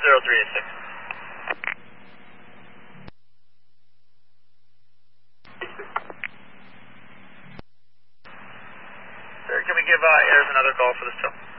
0386. Sir, can we give Airs another call for this tow?